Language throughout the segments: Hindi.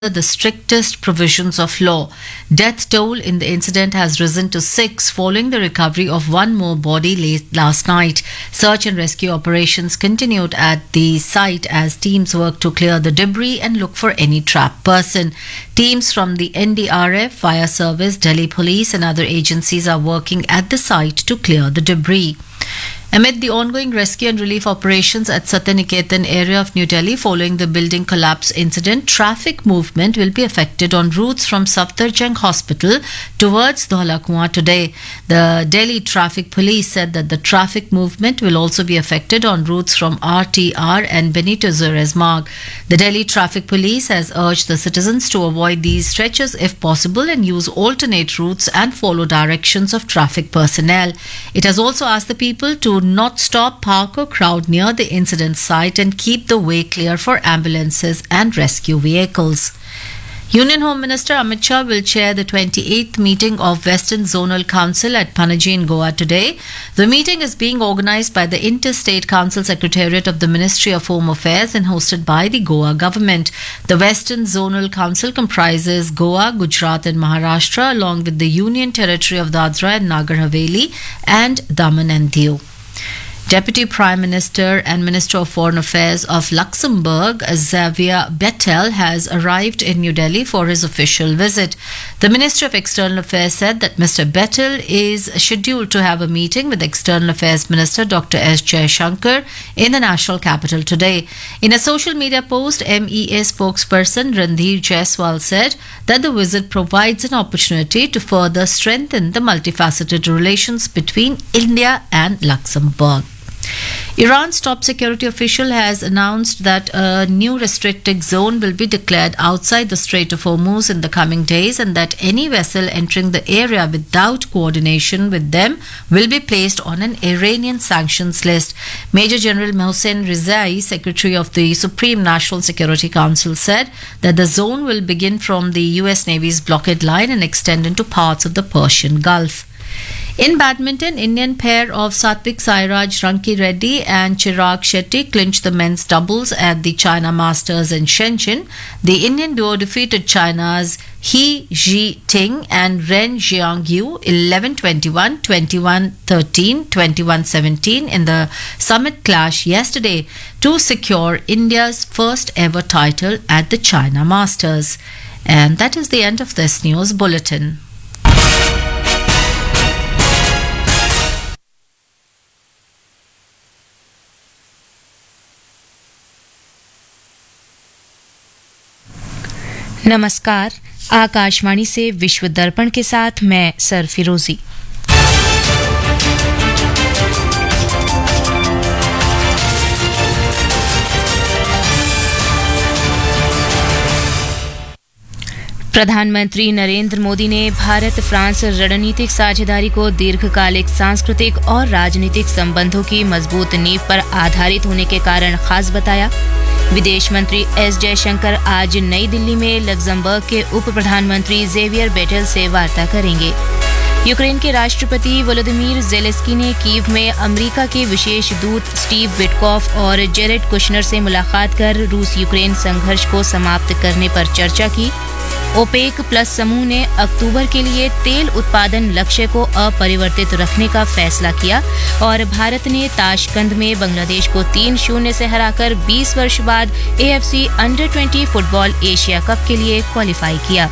the strictest provisions of law. Death toll in the incident has risen to 6 following the recovery of one more body late last night. Search and rescue operations continued at the site as teams work to clear the debris and look for any trapped person. Teams from the NDRF, Fire Service, Delhi Police and other agencies are working at the site to clear the debris. Amid the ongoing rescue and relief operations at Satyaniketan area of New Delhi following the building collapse incident, traffic movement will be affected on routes from Safdarjung Hospital towards Dhola Kuan today. The Delhi Traffic Police said that the traffic movement will also be affected on routes from RTR and Benito Juarez Marg. The Delhi Traffic Police has urged the citizens to avoid these stretches if possible and use alternate routes and follow directions of traffic personnel. It has also asked the people to not stop, park or crowd near the incident site and keep the way clear for ambulances and rescue vehicles. Union Home Minister Amit Shah will chair the 28th meeting of Western Zonal Council at Panaji in Goa today. The meeting is being organized by the Interstate Council Secretariat of the Ministry of Home Affairs and hosted by the Goa government. The Western Zonal Council comprises Goa, Gujarat and Maharashtra along with the Union Territory of Dadra and Nagar Haveli and Daman and Diu. Deputy Prime Minister and Minister of Foreign Affairs of Luxembourg, Xavier Bettel, has arrived in New Delhi for his official visit. The Ministry of External Affairs said that Mr. Bettel is scheduled to have a meeting with External Affairs Minister Dr. S. Jaishankar in the national capital today. In a social media post, MEA spokesperson Randhir Jaiswal said that the visit provides an opportunity to further strengthen the multifaceted relations between India and Luxembourg. Iran's top security official has announced that a new restricted zone will be declared outside the Strait of Hormuz in the coming days and that any vessel entering the area without coordination with them will be placed on an Iranian sanctions list. Major General Mohsen Rizai, Secretary of the Supreme National Security Council, said that the zone will begin from the US Navy's blockade line and extend into parts of the Persian Gulf. In badminton, Indian pair of Satvik Sairaj Ranki Reddy and Chirag Shetty clinched the men's doubles at the China Masters in Shenzhen. The Indian duo defeated China's He Ji-ting and Ren Jiangyu 11-21, 21-13, 21-17 in the summit clash yesterday to secure India's first ever title at the China Masters. And that is the end of this news bulletin. नमस्कार, आकाशवाणी से विश्व दर्पण के साथ मैं सर फिरोजी। प्रधानमंत्री नरेंद्र मोदी ने भारत फ्रांस रणनीतिक साझेदारी को दीर्घकालिक सांस्कृतिक और राजनीतिक संबंधों की मजबूत नींव पर आधारित होने के कारण खास बताया। विदेश मंत्री एस जयशंकर आज नई दिल्ली में लग्जमबर्ग के उप प्रधानमंत्री जेवियर बेटेल से वार्ता करेंगे। यूक्रेन के राष्ट्रपति वोलोदिमीर जेलेंस्की ने कीव में अमेरिका के विशेष दूत स्टीव विटकॉफ और जेरेड कुशनर से मुलाकात कर रूस यूक्रेन संघर्ष को समाप्त करने पर चर्चा की। ओपेक प्लस समूह ने अक्टूबर के लिए तेल उत्पादन लक्ष्य को अपरिवर्तित रखने का फैसला किया और भारत ने ताशकंद में बांग्लादेश को 3-0 से हराकर 20 वर्ष बाद AFC under 20 football Asia cup के लिए क्वालिफाई किया।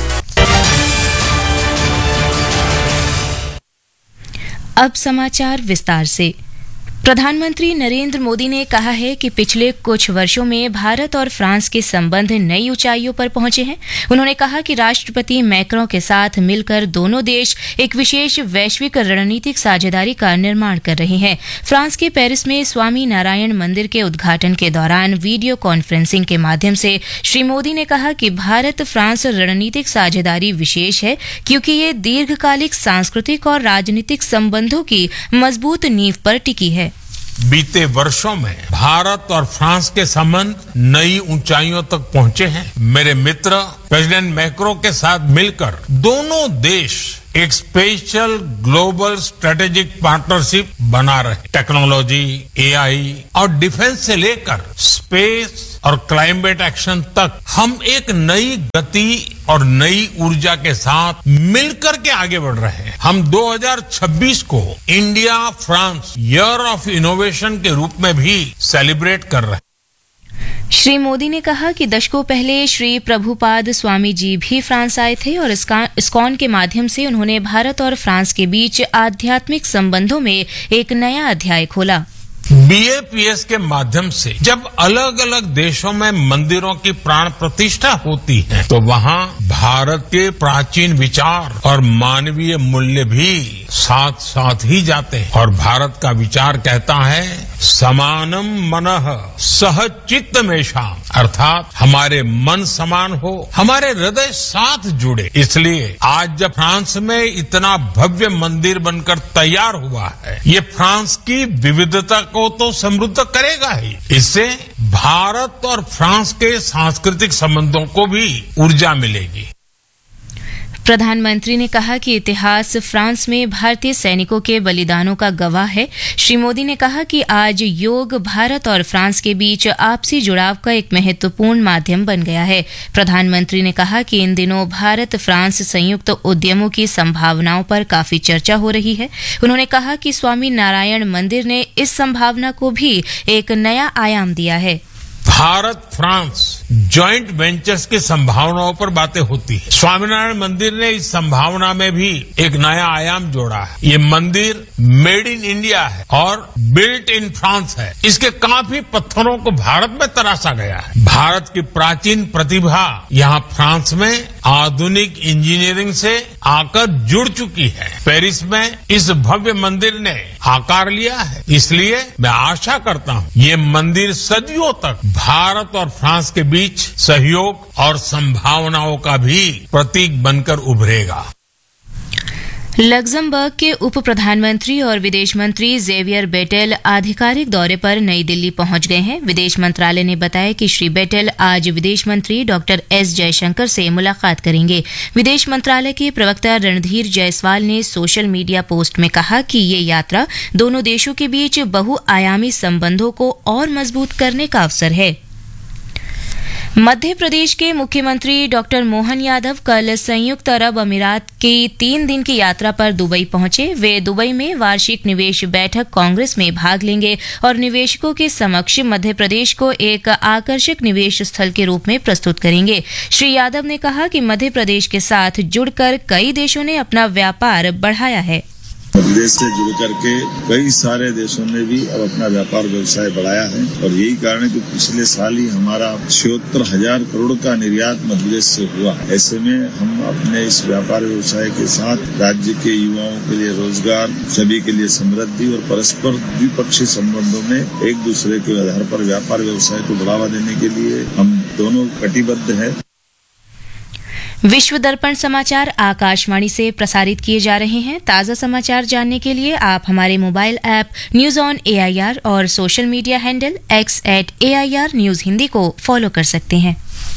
अब समाचार विस्तार से। प्रधानमंत्री नरेंद्र मोदी ने कहा है कि पिछले कुछ वर्षों में भारत और फ्रांस के संबंध नई ऊंचाइयों पर पहुंचे हैं। उन्होंने कहा कि राष्ट्रपति मैक्रों के साथ मिलकर दोनों देश एक विशेष वैश्विक रणनीतिक साझेदारी का निर्माण कर रहे हैं। फ्रांस के पेरिस में स्वामी नारायण मंदिर के उद्घाटन के दौरान वीडियो कॉन्फ्रेंसिंग के माध्यम से श्री मोदी ने कहा कि भारत फ्रांस रणनीतिक साझेदारी विशेष है क्योंकि ये दीर्घकालिक सांस्कृतिक और राजनीतिक संबंधों की मजबूत नींव पर टिकी है। बीते वर्षों में भारत और फ्रांस के संबंध नई ऊंचाइयों तक पहुंचे हैं। मेरे मित्र प्रेसिडेंट मैक्रो के साथ मिलकर दोनों देश एक स्पेशल ग्लोबल स्ट्रेटेजिक पार्टनरशिप बना रहे। टेक्नोलॉजी, AI और डिफेंस से लेकर स्पेस, और क्लाइमेट एक्शन तक हम एक नई गति और नई ऊर्जा के साथ मिलकर के आगे बढ़ रहे हैं। हम 2026 को India France year of innovation के रूप में भी सेलिब्रेट कर रहे हैं। श्री मोदी ने कहा कि दशकों पहले श्री प्रभुपाद स्वामी जी भी फ्रांस आए थे और इस्कॉन के माध्यम से उन्होंने भारत और फ्रांस के बीच आध्यात्मिक संबंधों में एक नया अध्याय खोला। BAPS के माध्यम से जब अलग अलग देशों में मंदिरों की प्राण प्रतिष्ठा होती है तो वहाँ भारत के प्राचीन विचार और मानवीय मूल्य भी साथ साथ ही जाते हैं। और भारत का विचार कहता है समानम मनः सह चित्तमेषा, अर्थात हमारे मन समान हो, हमारे हृदय साथ जुड़े। इसलिए आज जब फ्रांस में इतना भव्य मंदिर बनकर तैयार हुआ है, ये फ्रांस की विविधता को तो समृद्ध करेगा ही, इससे भारत और फ्रांस के सांस्कृतिक संबंधों को भी ऊर्जा मिलेगी। प्रधानमंत्री ने कहा कि इतिहास फ्रांस में भारतीय सैनिकों के बलिदानों का गवाह है। श्री मोदी ने कहा कि आज योग भारत और फ्रांस के बीच आपसी जुड़ाव का एक महत्वपूर्ण माध्यम बन गया है। प्रधानमंत्री ने कहा कि इन दिनों भारत फ्रांस संयुक्त उद्यमों की संभावनाओं पर काफी चर्चा हो रही है। उन्होंने कहा कि स्वामी नारायण मंदिर ने इस संभावना को भी एक नया आयाम दिया है। भारत फ्रांस जॉइंट वेंचर्स की संभावनाओं पर बातें होती है। स्वामीनारायण मंदिर ने इस संभावना में भी एक नया आयाम जोड़ा है। ये मंदिर मेड इन इंडिया है और बिल्ट इन फ्रांस है। इसके काफी पत्थरों को भारत में तराशा गया है। भारत की प्राचीन प्रतिभा यहाँ फ्रांस में आधुनिक इंजीनियरिंग से आकर जुड़ चुकी है। पेरिस में इस भव्य मंदिर ने आकार लिया है। इसलिए मैं आशा करता हूँ ये मंदिर सदियों तक भारत और फ्रांस के बीच सहयोग और संभावनाओं का भी प्रतीक बनकर उभरेगा। लग्जमबर्ग के उप प्रधानमंत्री और विदेश मंत्री जेवियर बेटेल आधिकारिक दौरे पर नई दिल्ली पहुंच गए हैं। विदेश मंत्रालय ने बताया कि श्री बेटेल आज विदेश मंत्री डॉक्टर एस जयशंकर से मुलाकात करेंगे। विदेश मंत्रालय के प्रवक्ता रणधीर जायसवाल ने सोशल मीडिया पोस्ट में कहा कि ये यात्रा दोनों देशों के बीच बहुआयामी संबंधों को और मजबूत करने का अवसर है। मध्य प्रदेश के मुख्यमंत्री डॉक्टर मोहन यादव कल संयुक्त अरब अमीरात की 3 दिन की यात्रा पर दुबई पहुंचे। वे दुबई में वार्षिक निवेश बैठक कांग्रेस में भाग लेंगे और निवेशकों के समक्ष मध्य प्रदेश को एक आकर्षक निवेश स्थल के रूप में प्रस्तुत करेंगे। श्री यादव ने कहा कि मध्य प्रदेश के साथ जुड़कर कई देशों ने अपना व्यापार बढ़ाया है। प्रदेश से जुड़ करके कई सारे देशों ने भी अब अपना व्यापार व्यवसाय बढ़ाया है और यही कारण है कि पिछले साल ही हमारा 76,000 करोड़ का निर्यात मध्य प्रदेश से हुआ। ऐसे में हम अपने इस व्यापार व्यवसाय के साथ राज्य के युवाओं के लिए रोजगार, सभी के लिए समृद्धि और परस्पर द्विपक्षीय संबंधों में एक दूसरे के आधार पर व्यापार व्यवसाय को बढ़ावा देने के लिए हम दोनों कटिबद्ध हैं। विश्व दर्पण समाचार आकाशवाणी से प्रसारित किए जा रहे हैं। ताज़ा समाचार जानने के लिए आप हमारे mobile app news on AIR और social media handle X@AIR news Hindi को फॉलो कर सकते हैं।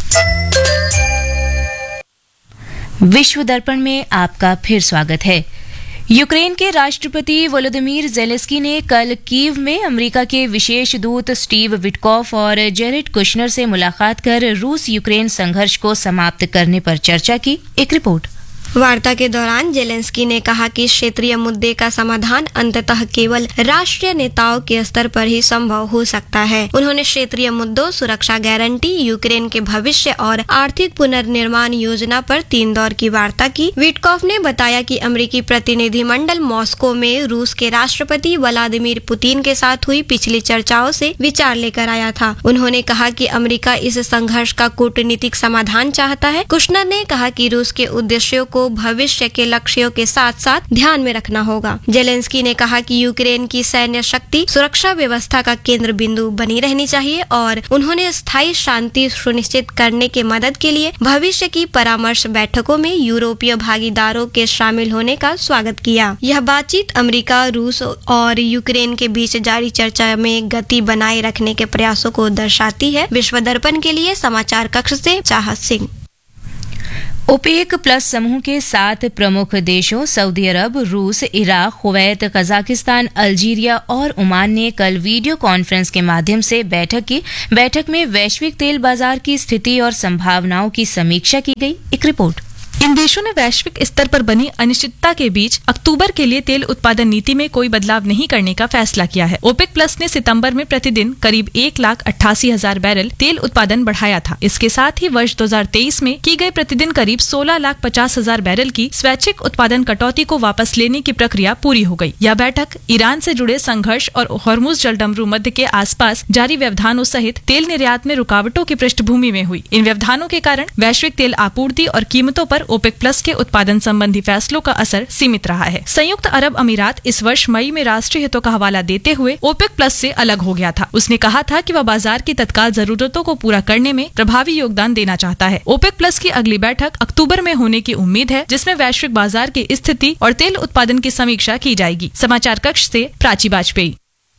विश्व दर्पण में आपका फिर स्वागत है। यूक्रेन के राष्ट्रपति वोलोदिमीर जेलेंस्की ने कल कीव में अमेरिका के विशेष दूत स्टीव विटकॉफ और जेरेड कुशनर से मुलाकात कर रूस यूक्रेन संघर्ष को समाप्त करने पर चर्चा की। एक रिपोर्ट। वार्ता के दौरान जेलेंस्की ने कहा कि क्षेत्रीय मुद्दे का समाधान अंततः केवल राष्ट्रीय नेताओं के स्तर पर ही संभव हो सकता है। उन्होंने क्षेत्रीय मुद्दों, सुरक्षा गारंटी, यूक्रेन के भविष्य और आर्थिक पुनर्निर्माण योजना पर 3 दौर की वार्ता की। विटकॉफ ने बताया कि अमेरिकी प्रतिनिधिमंडल मॉस्को में रूस के राष्ट्रपति व्लादिमीर पुतिन के साथ हुई पिछली चर्चाओं से विचार लेकर आया था। उन्होंने कहा कि अमेरिका इस संघर्ष का कूटनीतिक समाधान चाहता है। कुशनर ने कहा कि रूस के उद्देश्यों को भविष्य के लक्ष्यों के साथ साथ ध्यान में रखना होगा। जेलेंस्की ने कहा कि यूक्रेन की सैन्य शक्ति सुरक्षा व्यवस्था का केंद्र बिंदु बनी रहनी चाहिए और उन्होंने स्थायी शांति सुनिश्चित करने के मदद के लिए भविष्य की परामर्श बैठकों में यूरोपीय भागीदारों के शामिल होने का स्वागत किया। यह बातचीत अमेरिका, रूस और यूक्रेन के बीच जारी चर्चा में गति बनाए रखने के प्रयासों को दर्शाती है। विश्व दर्पण के लिए समाचार कक्ष से चाहत सिंह। ओपेक प्लस समूह के 7 प्रमुख देशों सऊदी अरब, रूस, इराक, कुवैत, कजाकिस्तान, अल्जीरिया और ओमान ने कल वीडियो कॉन्फ्रेंस के माध्यम से बैठक की। बैठक में वैश्विक तेल बाजार की स्थिति और संभावनाओं की समीक्षा की गई। एक रिपोर्ट। इन देशों ने वैश्विक स्तर पर बनी अनिश्चितता के बीच अक्टूबर के लिए तेल उत्पादन नीति में कोई बदलाव नहीं करने का फैसला किया है। ओपेक प्लस ने सितंबर में प्रतिदिन करीब 1,88,000 बैरल तेल उत्पादन बढ़ाया था। इसके साथ ही वर्ष 2023 में की गई प्रतिदिन करीब 16,50,000 बैरल की स्वैच्छिक उत्पादन कटौती को वापस लेने की प्रक्रिया पूरी हो गई। यह बैठक ईरान से जुड़े संघर्ष और हॉर्मुज जलडमरू मध्य के आसपास जारी व्यवधानों सहित तेल निर्यात में रुकावटों की पृष्ठभूमि में हुई। इन व्यवधानों के कारण वैश्विक तेल आपूर्ति और कीमतों पर ओपेक प्लस के उत्पादन संबंधी फैसलों का असर सीमित रहा है। संयुक्त अरब अमीरात इस वर्ष मई में राष्ट्रीय हितों का हवाला देते हुए ओपेक प्लस से अलग हो गया था। उसने कहा था कि वह बाजार की तत्काल जरूरतों को पूरा करने में प्रभावी योगदान देना चाहता है। ओपेक प्लस की अगली बैठक अक्टूबर में होने की उम्मीद है, जिसमें वैश्विक बाजार की स्थिति और तेल उत्पादन की समीक्षा की जाएगी। समाचार कक्ष से प्राची बाजपेयी।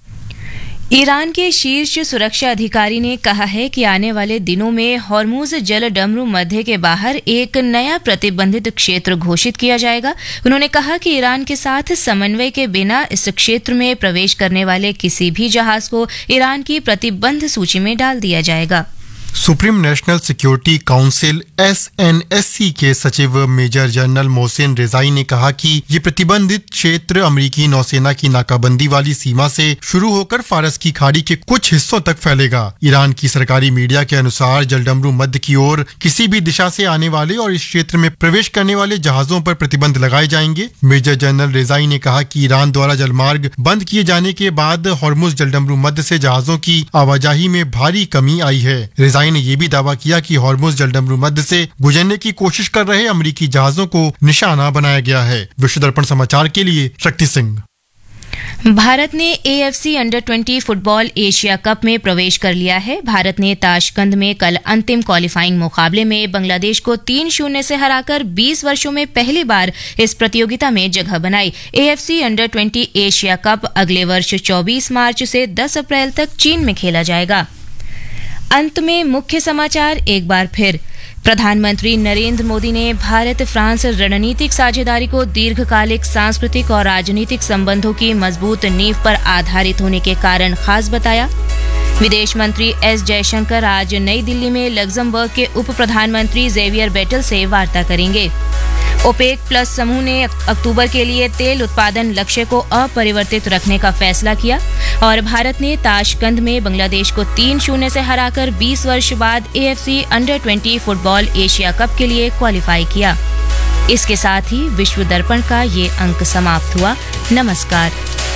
ईरान के शीर्ष सुरक्षा अधिकारी ने कहा है कि आने वाले दिनों में हॉर्मुज जलडमरू मध्य के बाहर एक नया प्रतिबंधित क्षेत्र घोषित किया जाएगा। उन्होंने कहा कि ईरान के साथ समन्वय के बिना इस क्षेत्र में प्रवेश करने वाले किसी भी जहाज को ईरान की प्रतिबंध सूची में डाल दिया जाएगा। Supreme national security council SNSC के सचिव मेजर जनरल मोहसिन रेजाई ने कहा कि ये प्रतिबंधित क्षेत्र अमेरिकी नौसेना की नाकाबंदी वाली सीमा से शुरू होकर फारस की खाड़ी के कुछ हिस्सों तक फैलेगा। ईरान की सरकारी मीडिया के अनुसार जलडमरू मध्य की ओर किसी भी दिशा से आने वाले और इस क्षेत्र में प्रवेश करने वाले जहाजों पर प्रतिबंध लगाए जाएंगे। मेजर जनरल रेजाई ने कहा कि ईरान द्वारा जलमार्ग बंद किए जाने के बाद हॉर्मुज जलडमरू मध्य से जहाजों की आवाजाही में भारी कमी आई है। रेजाई ने यह भी दावा किया कि हॉर्मुज जलडमरू मध्य से गुजरने की कोशिश कर रहे अमेरिकी जहाजों को निशाना बनाया गया है। विश्व दर्पण समाचार के लिए शक्ति सिंह। भारत ने AFC under 20 football Asia cup में प्रवेश कर लिया है। भारत ने ताशकंद में कल अंतिम क्वालिफाइंग मुकाबले में बांग्लादेश को 3-0 से हराकर 20 वर्षों में पहली बार इस प्रतियोगिता में जगह बनाई। AFC अंडर 20 एशिया कप अगले वर्ष 24 मार्च से 10 अप्रैल तक चीन में खेला जाएगा। अंत में मुख्य समाचार एक बार फिर। प्रधानमंत्री नरेंद्र मोदी ने भारत फ्रांस रणनीतिक साझेदारी को दीर्घकालिक सांस्कृतिक और राजनीतिक संबंधों की मजबूत नींव पर आधारित होने के कारण खास बताया। विदेश मंत्री एस जयशंकर आज नई दिल्ली में लग्जमबर्ग के उप प्रधानमंत्री जेवियर बेटल से वार्ता करेंगे। ओपेक प्लस समूह ने अक्टूबर के लिए तेल उत्पादन लक्ष्य को अपरिवर्तित रखने का फैसला किया और भारत ने ताशकंद में बांग्लादेश को 3-0 से हराकर 20 वर्ष बाद AFC under 20 football Asia cup के लिए क्वालिफाई किया। इसके साथ ही विश्व दर्पण का ये अंक समाप्त हुआ। नमस्कार।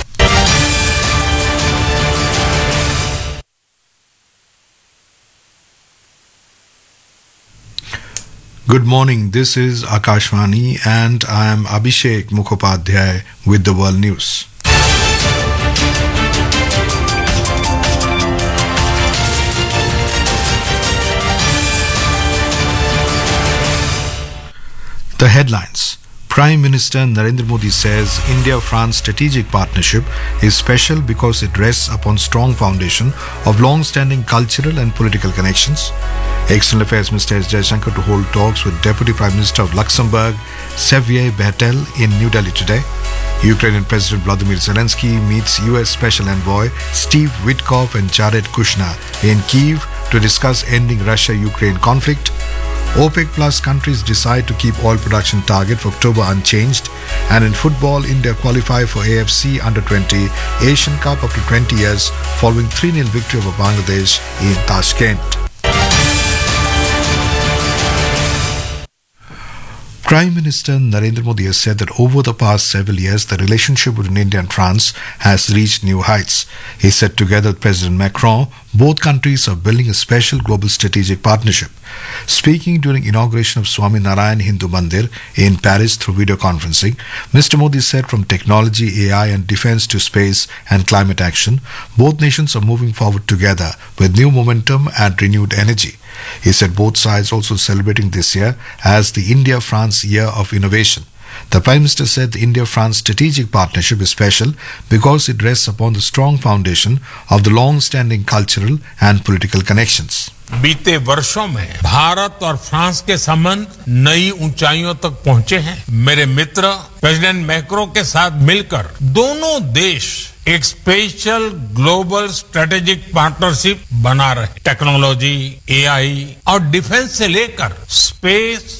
Good morning, this is Akashvani and I am Abhishek Mukhopadhyay with the World News. The headlines. Prime Minister Narendra Modi says India-France strategic partnership is special because it rests upon strong foundation of long-standing cultural and political connections. External Affairs Minister S. Jaishankar to hold talks with Deputy Prime Minister of Luxembourg, Xavier Bettel, in New Delhi today. Ukrainian President Vladimir Zelensky meets US Special Envoy Steve Witkoff and Jared Kushner in Kyiv to discuss ending Russia-Ukraine conflict. OPEC Plus countries decide to keep oil production target for October unchanged. And in football, India qualify for AFC Under 20 Asian Cup after 20 years following 3-0 victory over Bangladesh in Tashkent. Prime Minister Narendra Modi has said that over the past several years, the relationship between India and France has reached new heights. He said together with President Macron, both countries are building a special global strategic partnership. Speaking during inauguration of Swami Narayan Hindu Mandir in Paris through video conferencing, Mr. Modi said from technology, AI and defense to space and climate action, both nations are moving forward together with new momentum and renewed energy. He said both sides also celebrating this year as the India-France Year of Innovation. The Prime Minister said the India-France strategic partnership is special because it rests upon the strong foundation of the long-standing cultural and political connections. बीते वर्षों में भारत और फ्रांस के संबंध नई ऊंचाइयों तक पहुंचे हैं। मेरे मित्र प्रेसिडेंट मैक्रो के साथ मिलकर दोनों देश एक स्पेशल ग्लोबल स्ट्रेटेजिक पार्टनरशिप बना रहे। टेक्नोलॉजी, एआई और डिफेंस से लेकर स्पेस,